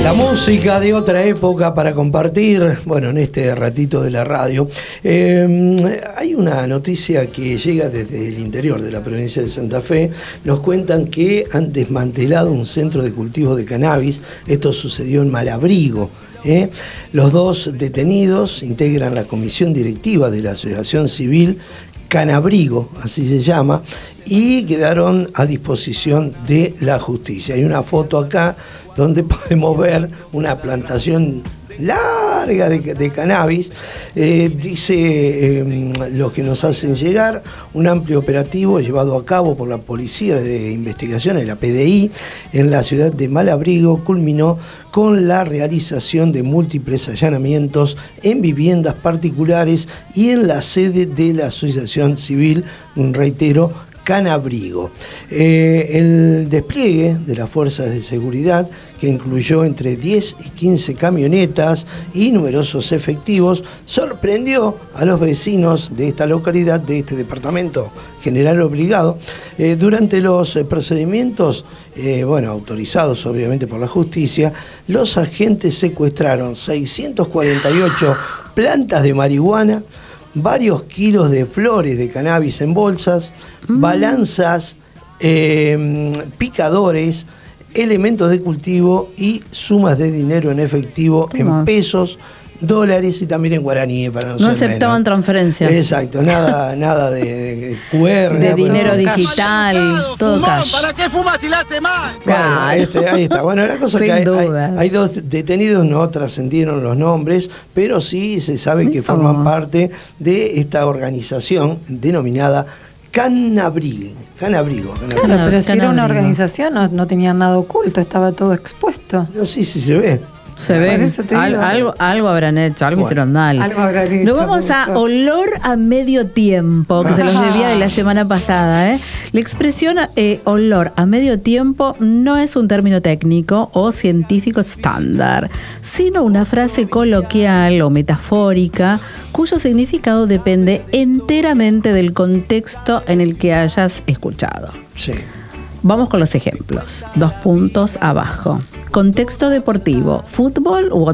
La música de otra época para compartir, bueno, en este ratito de la radio. Hay una noticia que llega desde el interior de la provincia de Santa Fe. Nos cuentan que han desmantelado un centro de cultivo de cannabis. Esto sucedió en Malabrigo. Los dos detenidos integran la comisión directiva de la Asociación Civil Canabrigo, así se llama, y quedaron a disposición de la justicia. Hay una foto acá donde podemos ver una plantación larga de cannabis. Dice lo que nos hacen llegar, un amplio operativo llevado a cabo por la Policía de Investigaciones, la PDI, en la ciudad de Malabrigo, culminó con la realización de múltiples allanamientos en viviendas particulares y en la sede de la Asociación Civil, reitero, Canabrigo. El despliegue de las fuerzas de seguridad, que incluyó entre 10 y 15 camionetas y numerosos efectivos, sorprendió a los vecinos de esta localidad, de este departamento General Obligado. Durante los procedimientos, autorizados obviamente por la justicia, los agentes secuestraron 648 plantas de marihuana, varios kilos de flores de cannabis en bolsas, balanzas, picadores, elementos de cultivo y sumas de dinero en efectivo, en pesos, dólares y también en guaraní, para no aceptaban transferencias. Exacto, nada de QR, de dinero digital, todo cash. ¿Para qué fumas si la hace mal? Bueno, ahí está. Bueno, la cosa es que hay dos detenidos, no trascendieron los nombres, pero sí se sabe que forman parte de esta organización denominada Canabrigo. Claro, pero si era una organización no tenían nada oculto, estaba todo expuesto. No, sí se ve. Se ve, algo habrán hecho, algo hicieron mal. Algo habrán hecho. Nos vamos a olor a medio tiempo, que se los debía de la semana pasada. La expresión olor a medio tiempo no es un término técnico o científico estándar, sino una frase coloquial o metafórica cuyo significado depende enteramente del contexto en el que hayas escuchado. Sí. Vamos con los ejemplos. 2 puntos abajo. Contexto deportivo, fútbol u